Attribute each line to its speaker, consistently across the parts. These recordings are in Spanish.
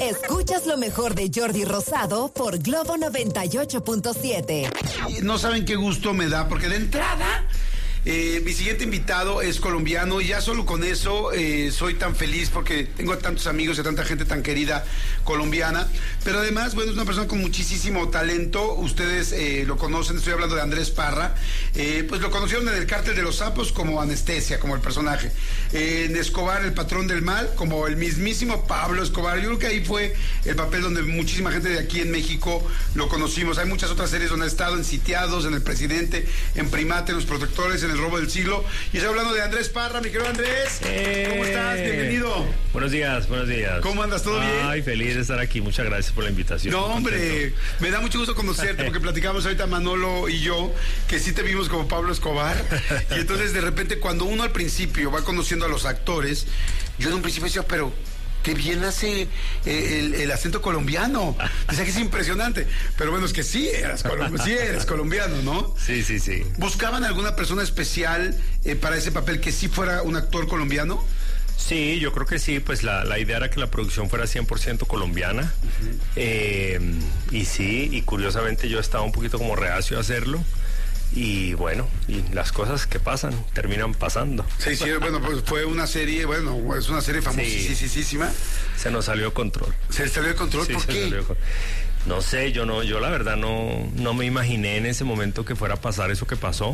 Speaker 1: Escuchas lo mejor de Jordi Rosado por Globo 98.7.
Speaker 2: No saben qué gusto me da, porque de entrada mi siguiente invitado es colombiano y ya solo con eso soy tan feliz porque tengo a tantos amigos y a tanta gente tan querida colombiana, pero además, bueno, es una persona con muchísimo talento. Ustedes lo conocen, estoy hablando de Andrés Parra. Pues lo conocieron en el Cártel de los Sapos como Anestesia, como el personaje, en Escobar, el patrón del mal, como el mismísimo Pablo Escobar. Yo creo que ahí fue el papel donde muchísima gente de aquí en México lo conocimos. Hay muchas otras series donde ha estado, en Sitiados, en El Presidente, en Primate, en Los Protectores, en El Robo del Siglo. Y estoy hablando de Andrés Parra, mi querido Andrés. ¿Cómo estás? Bienvenido.
Speaker 3: Buenos días, buenos días.
Speaker 2: ¿Cómo andas? ¿Todo bien?
Speaker 3: Ay, feliz de estar aquí. Muchas gracias por la invitación.
Speaker 2: No, hombre, me da mucho gusto conocerte porque platicamos ahorita Manolo y yo que sí te vimos como Pablo Escobar. Y entonces de repente cuando uno al principio va conociendo a los actores, yo en un principio decía, pero qué bien hace el acento colombiano. Decía que es impresionante. Pero bueno, es que sí eres colombiano, ¿no?
Speaker 3: Sí, sí, sí.
Speaker 2: ¿Buscaban alguna persona especial para ese papel que sí fuera un actor colombiano?
Speaker 3: Sí, yo creo que sí, pues la idea era que la producción fuera 100% colombiana. Y sí, y curiosamente yo estaba un poquito como reacio a hacerlo. Y bueno, y las cosas que pasan, terminan pasando.
Speaker 2: Sí, sí, bueno, pues fue una serie, bueno, es una serie famosísima.
Speaker 3: Sí. Se nos salió de control.
Speaker 2: ¿Se salió de control?
Speaker 3: Sí,
Speaker 2: ¿por qué?
Speaker 3: No sé, yo la verdad no me imaginé en ese momento que fuera a pasar eso que pasó.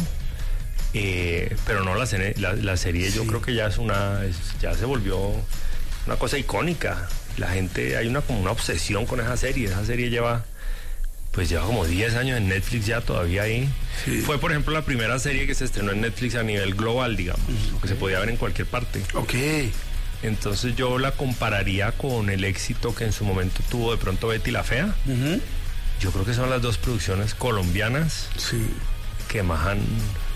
Speaker 3: Pero no, la serie sí. Yo creo que ya ya se volvió una cosa icónica. La gente, hay como una obsesión con esa serie. Esa serie lleva como 10 años en Netflix ya, todavía ahí. Sí. Fue, por ejemplo, la primera serie que se estrenó en Netflix a nivel global, digamos, que se podía ver en cualquier parte.
Speaker 2: Ok.
Speaker 3: Entonces yo la compararía con el éxito que en su momento tuvo de pronto Betty la Fea. Yo creo que son las dos producciones colombianas que más han...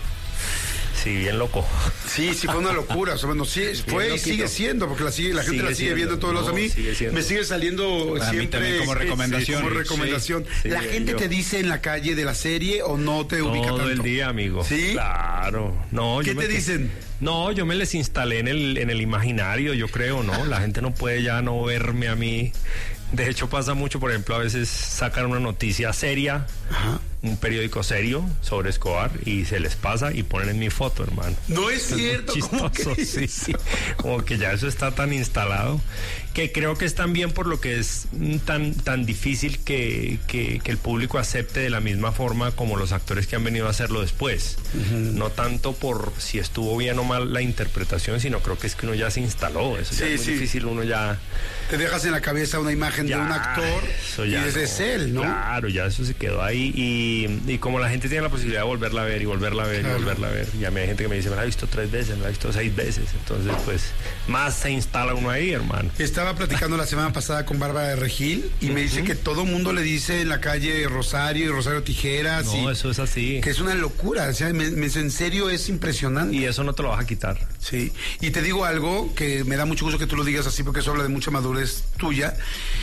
Speaker 3: Sí, bien loco.
Speaker 2: Sí, fue una locura. O sea, bueno, sí, fue y sigue siendo, porque la gente la sigue viendo todos los... A mí me sigue saliendo para siempre
Speaker 4: como recomendación.
Speaker 2: Como recomendación. Sí, ¿la gente te dice en la calle de la serie o no te ubica tanto?
Speaker 3: Todo el día, amigo.
Speaker 2: ¿Sí?
Speaker 3: Claro. No,
Speaker 2: ¿qué te dicen?
Speaker 3: No, yo me les instalé en el imaginario, yo creo, ¿no? La gente no puede ya no verme a mí. De hecho, pasa mucho, por ejemplo, a veces sacan una noticia seria, un periódico serio sobre Escobar y se les pasa y ponen en mi foto, hermano.
Speaker 2: No es cierto,
Speaker 3: ¿cómo que? Sí, como que ya eso está tan instalado, que creo que es también por lo que es tan difícil que el público acepte de la misma forma como los actores que han venido a hacerlo después. No tanto por si estuvo bien o mal la interpretación, sino creo que es que uno ya se instaló. Eso ya es muy difícil, uno ya...
Speaker 2: Te dejas en la cabeza una imagen de un actor y ese es él, ¿no?
Speaker 3: Claro, ya eso se quedó ahí y como la gente tiene la posibilidad de volverla a ver y volverla a ver y volverla a ver, y a mí hay gente que me dice, me la he visto 3 veces, me la he visto 6 veces, entonces pues más se instala uno ahí, hermano.
Speaker 2: Estaba platicando la semana pasada con Bárbara de Regil y me dice que todo mundo le dice en la calle Rosario y Rosario Tijeras.
Speaker 3: No, eso es así.
Speaker 2: Que es una locura, o sea, en serio es impresionante.
Speaker 3: Y eso no te lo vas a quitar.
Speaker 2: Sí, y te digo algo que me da mucho gusto que tú lo digas así porque eso habla de mucha madurez tuya,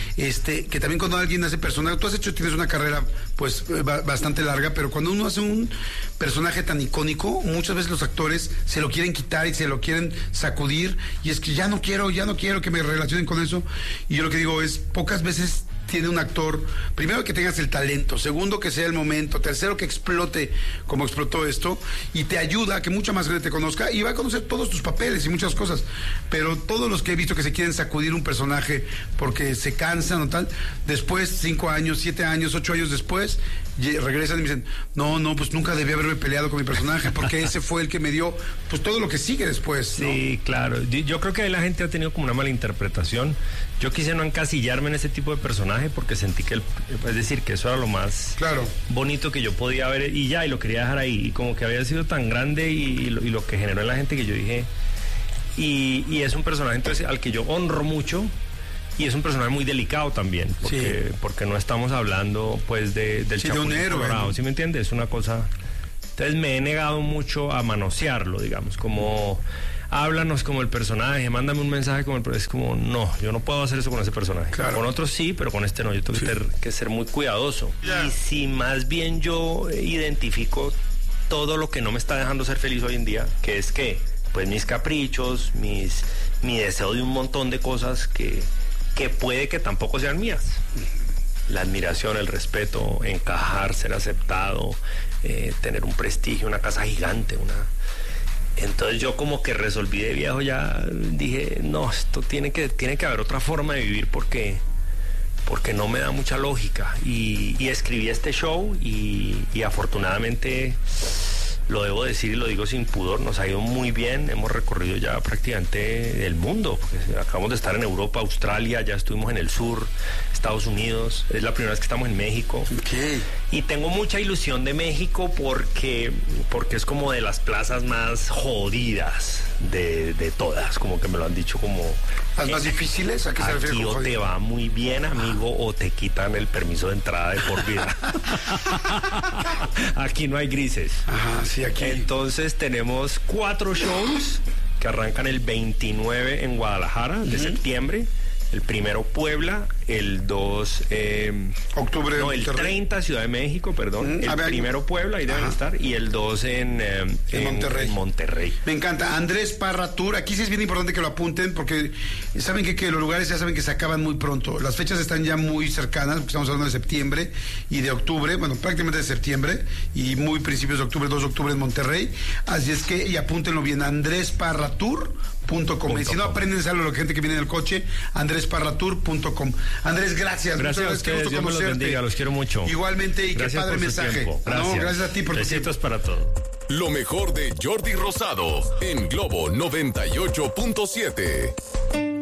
Speaker 2: que también cuando alguien hace personaje, tienes una carrera pues bastante larga, pero cuando uno hace un personaje tan icónico, muchas veces los actores se lo quieren quitar y se lo quieren sacudir, y es que ya no quiero que me relacionen con eso, y yo lo que digo es, pocas veces tiene un actor, primero que tengas el talento, segundo que sea el momento, tercero que explote como explotó esto, y te ayuda a que mucha más gente te conozca y va a conocer todos tus papeles y muchas cosas, pero todos los que he visto que se quieren sacudir un personaje porque se cansan o tal, después 5 años, 7 años, 8 años después regresan y me dicen, no, pues nunca debí haberme peleado con mi personaje porque ese fue el que me dio pues todo lo que sigue después, ¿no?
Speaker 3: Sí, claro, yo creo que ahí la gente ha tenido como una mala interpretación. Yo quise no encasillarme en ese tipo de personaje porque sentí que que eso era lo más bonito que yo podía ver y lo quería dejar ahí, y como que había sido tan grande y lo que generó en la gente que yo dije, y es un personaje entonces al que yo honro mucho. Y es un personaje muy delicado también, porque no estamos hablando pues del Chapulín Colorado, ¿sí me entiendes? Es una cosa... Entonces me he negado mucho a manosearlo, digamos, como háblanos como el personaje, mándame un mensaje como el personaje. Es como, no, yo no puedo hacer eso con ese personaje.
Speaker 2: Claro.
Speaker 3: Con otros sí, pero con este no, yo tengo que ser muy cuidadoso. Y si más bien yo identifico todo lo que no me está dejando ser feliz hoy en día, que es que, pues mis caprichos, mi deseo de un montón de cosas que que puede que tampoco sean mías. La admiración, el respeto, encajar, ser aceptado, tener un prestigio, una casa gigante, Entonces yo como que resolví de viejo, ya dije, no, esto tiene que haber otra forma de vivir porque no me da mucha lógica. Y escribí este show y afortunadamente, lo debo decir y lo digo sin pudor, nos ha ido muy bien. Hemos recorrido ya prácticamente el mundo. Acabamos de estar en Europa, Australia, ya estuvimos en el sur, Estados Unidos. Es la primera vez que estamos en México.
Speaker 2: Okay.
Speaker 3: Y tengo mucha ilusión de México porque es como de las plazas más jodidas de todas, como que me lo han dicho como...
Speaker 2: ¿Las más difíciles? ¿A qué se refiere?
Speaker 3: Aquí o te va muy bien, amigo, o te quitan el permiso de entrada de por vida. Aquí no hay grises.
Speaker 2: Ajá, sí, aquí.
Speaker 3: Entonces tenemos 4 shows que arrancan el 29 en Guadalajara, de septiembre. El primero Puebla, el 2
Speaker 2: octubre.
Speaker 3: No, el 30 Ciudad de México, perdón. El primero Puebla, ahí deben estar, y el 2 en Monterrey.
Speaker 2: Me encanta. Andrés Parra Tour, aquí sí es bien importante que lo apunten porque saben que los lugares ya saben que se acaban muy pronto. Las fechas están ya muy cercanas, porque estamos hablando de septiembre y de octubre, bueno, prácticamente de septiembre y muy principios de octubre, 2 de octubre en Monterrey. Así es que, y apúntenlo bien, andresparratour.com. Y si no, apréndenselo a la gente que viene en el coche, andresparratour.com. Andrés, gracias.
Speaker 3: Gracias a ustedes, Dios me los bendiga, los quiero mucho.
Speaker 2: Igualmente, y
Speaker 3: gracias,
Speaker 2: qué padre mensaje.
Speaker 3: Gracias.
Speaker 2: No, gracias a ti por tu tiempo.
Speaker 3: Besitos para todo.
Speaker 4: Lo mejor de Jordi Rosado en Globo 98.7.